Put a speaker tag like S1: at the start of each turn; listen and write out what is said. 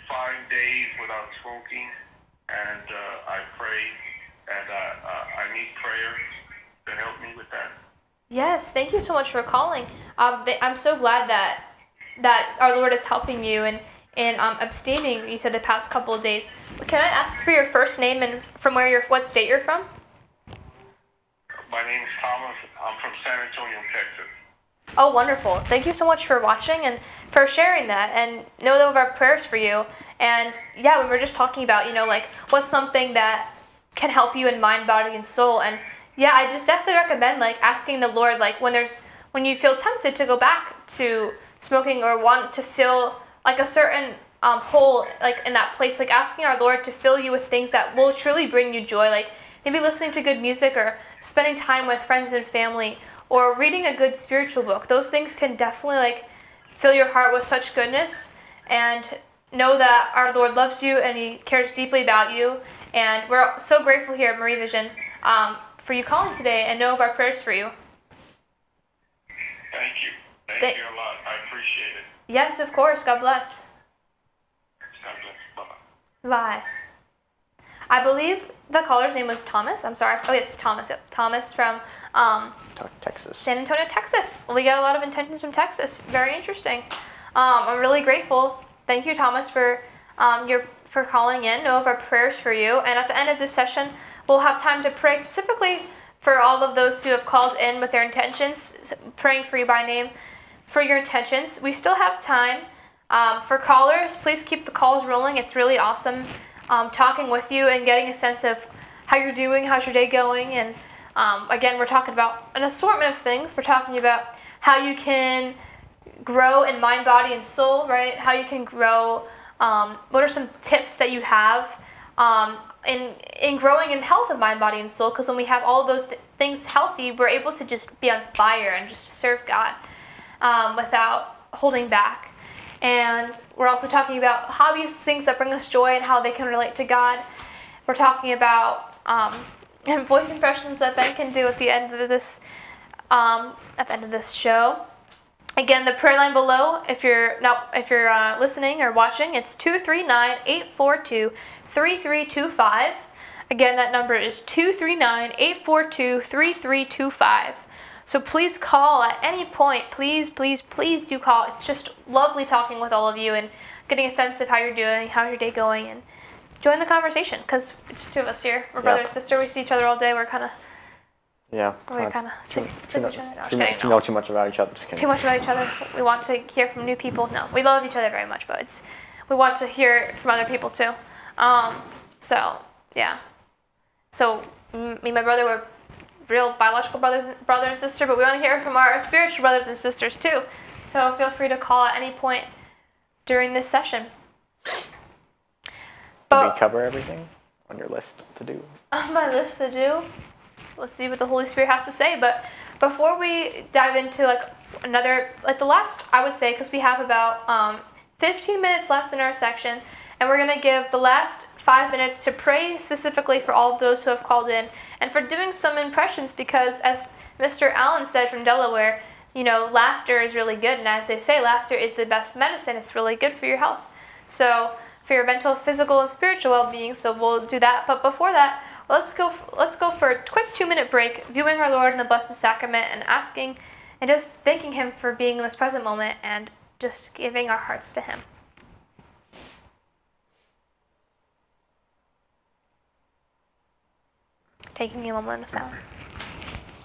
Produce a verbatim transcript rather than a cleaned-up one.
S1: five days without smoking, and uh, I pray, and uh, uh, I need prayer to help me with that.
S2: Yes, thank you so much for calling. Um, th- I'm so glad that that our Lord is helping you and and um, abstaining. You said the past couple of days. Can I ask for your first name and from where you're, what state you're from?
S1: My name is Thomas. I'm from San Antonio, Texas.
S2: Oh, wonderful. Thank you so much for watching and for sharing that, and know that we have prayers for you. And yeah, we were just talking about, you know, like what's something that can help you in mind, body, and soul. And yeah, I just definitely recommend like asking the Lord, like when there's, when you feel tempted to go back to smoking or want to feel like a certain um, hole like in that place, like asking our Lord to fill you with things that will truly bring you joy, like maybe listening to good music or spending time with friends and family or reading a good spiritual book. Those things can definitely like fill your heart with such goodness, and know that our Lord loves you and He cares deeply about you. And we're so grateful here at Marie Vision um, for you calling today, and know of our prayers for you.
S1: Thank you. Thank
S2: Th-
S1: you a lot. I appreciate it.
S2: Yes, of course. God bless.
S1: God bless. Bye-bye.
S2: Bye. I believe the caller's name was Thomas. I'm sorry. Oh, yes, Thomas. Yep. Thomas from um,
S3: Texas.
S2: San Antonio, Texas. We got a lot of intentions from Texas. Very interesting. Um, I'm really grateful. Thank you, Thomas, for um, your for calling in. Know of our prayers for you. And at the end of this session, we'll have time to pray specifically for all of those who have called in with their intentions, praying for you by name for your intentions. We still have time um, for callers. Please keep the calls rolling. It's really awesome um, talking with you and getting a sense of how you're doing, how's your day going. And um, again, we're talking about an assortment of things. We're talking about how you can grow in mind, body, and soul, right? How you can grow. Um, what are some tips that you have um, in in growing in health of mind, body, and soul? Because when we have all of those th- things healthy, we're able to just be on fire and just serve God um, without holding back. And we're also talking about hobbies, things that bring us joy and how they can relate to God. We're talking about um, voice impressions that Ben can do at the end of this um, at the end of this show. Again, the prayer line below, if you're not, if you're uh, listening or watching, it's two three nine, eight four two, three three two five. Again, that number is two three nine, eight four two, three three two five. So please call at any point. Please, please, please do call. It's just lovely talking with all of you and getting a sense of how you're doing, how's your day going, and join the conversation, because it's just two of us here. We're brother
S3: Yep.
S2: and sister. We see each other all day. We're kind of
S3: Yeah.
S2: we're kind of
S3: too,
S2: sick,
S3: too,
S2: sick of
S3: much-
S2: each other. No, just
S3: too,
S2: kidding,
S3: too
S2: no.
S3: know too much about each other. Just kidding.
S2: Too much about each other. We want to hear from new people. No, we love each other very much, but it's we want to hear from other people too. Um, so yeah. So m- me and my brother were real biological brothers, brother and sister, but we want to hear from our spiritual brothers and sisters too. So feel free to call at any point during this session.
S3: Did
S2: But
S3: we cover everything on your list to do?
S2: on my list to do, let's see what the Holy Spirit has to say. But before we dive into like another, like the last, I would say, because we have about um, fifteen minutes left in our section, and we're gonna give the last five minutes to pray specifically for all of those who have called in and for doing some impressions, because as Mister Allen said from Delaware, you know, laughter is really good, and as they say, laughter is the best medicine. It's really good for your health. So for your mental, physical, and spiritual well-being. So we'll do that. But before that, let's go. Let's go for a quick two-minute break, viewing our Lord in the Blessed Sacrament and asking, and just thanking Him for being in this present moment, and just giving our hearts to Him. Taking a moment of silence.